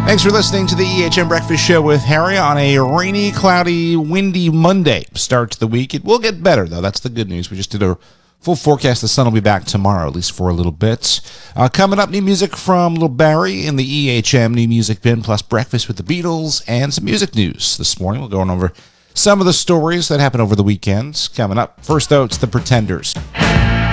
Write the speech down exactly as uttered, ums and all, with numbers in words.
Thanks for listening to the E H M Breakfast Show with Harry on a rainy, cloudy, windy Monday start to the week. It will get better, though. That's the good news. We just did a full forecast. The sun will be back tomorrow, at least for a little bit. Uh, coming up, new music from Lil Barry in the E H M New Music Bin, plus breakfast with the Beatles and some music news this morning. We're going over some of the stories that happened over the weekend. Coming up, first, though, it's The Pretenders.